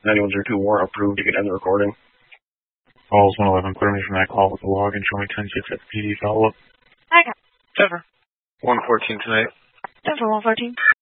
9102 warrant approved. You can end the recording. Calls 111, clear me from that call with the log and show me 10-6 at PD follow-up. Hi, Denver. 114 tonight. Denver 114.